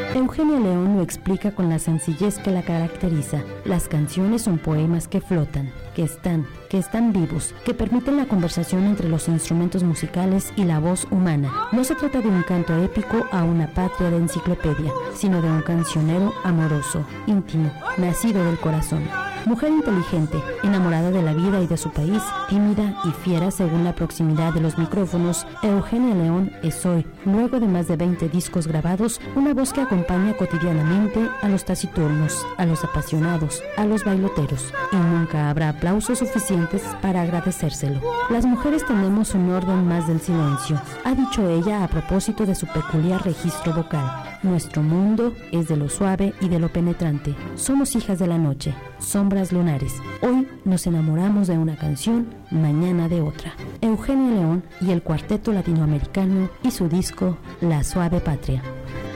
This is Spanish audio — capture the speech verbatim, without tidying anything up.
Eugenia León lo explica con la sencillez que la caracteriza. Las canciones son poemas que flotan, que están, que están vivos, que permiten la conversación entre los instrumentos musicales y la voz humana. No se trata de un canto épico a una patria de enciclopedia, sino de un cancionero amoroso, íntimo, nacido del corazón. Mujer inteligente, enamorada de la vida y de su país, tímida y fiera según la proximidad de los micrófonos, Eugenia León es hoy, luego de más de veinte discos grabados, una voz que acompaña cotidianamente a los taciturnos, a los apasionados, a los bailoteros, y nunca habrá aplausos suficientes para agradecérselo. Las mujeres tenemos un orden más del silencio, ha dicho ella a propósito de su peculiar registro vocal. Nuestro mundo es de lo suave y de lo penetrante. Somos hijas de la noche, sombras lunares. Hoy nos enamoramos de una canción, mañana de otra. Eugenia León y el Cuarteto Latinoamericano y su disco La Suave Patria.